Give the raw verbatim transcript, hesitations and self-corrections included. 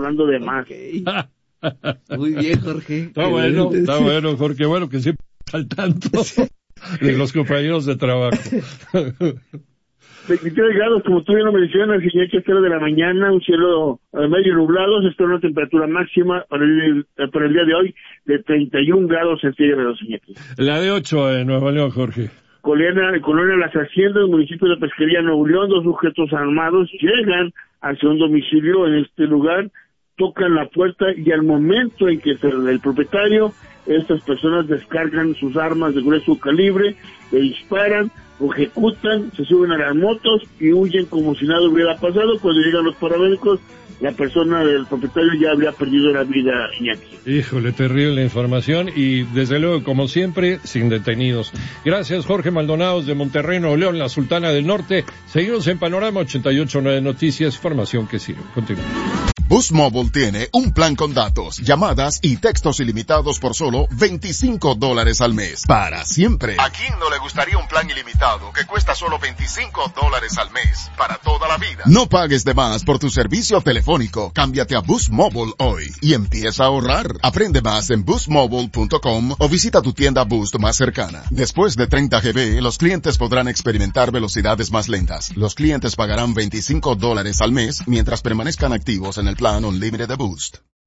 hablando de más. Okay. Muy bien, Jorge. Está bueno, está bueno, Jorge, bueno que siempre al tanto de los compañeros de trabajo. veintitrés grados, como tú bien lo mencionas, Iñaki, a cero de la mañana, un cielo eh, medio nublado, se espera una temperatura máxima para el, eh, para el día de hoy de treinta y un grados centígrados, Iñaki. La de ocho en Nuevo León, Jorge. Colonia, Colonia Las Haciendas, municipio de Pesquería, Nuevo León, dos sujetos armados llegan hacia un domicilio en este lugar, tocan la puerta y al momento en que se, el propietario, estas personas descargan sus armas de grueso calibre, le disparan, lo ejecutan, se suben a las motos y huyen como si nada hubiera pasado. Cuando llegan los paramédicos, la persona del propietario ya habría perdido la vida, Iñaki. Híjole, terrible información y desde luego, como siempre, sin detenidos. Gracias, Jorge Maldonado de Monterrey, Nuevo León, la Sultana del Norte. Seguimos en Panorama ochenta y ocho punto nueve Noticias, información que sirve. Continuamos. Boost Mobile tiene un plan con datos, llamadas y textos ilimitados por solo veinticinco dólares al mes. Para siempre. ¿A quién no le gustaría un plan ilimitado que cuesta solo veinticinco dólares al mes? Para toda la vida. No pagues de más por tu servicio telefónico. Cámbiate a Boost Mobile hoy y empieza a ahorrar. Aprende más en boost mobile punto com o visita tu tienda Boost más cercana. Después de treinta gigabytes, los clientes podrán experimentar velocidades más lentas. Los clientes pagarán veinticinco dólares al mes mientras permanezcan activos en el plan Unlimited de Boost.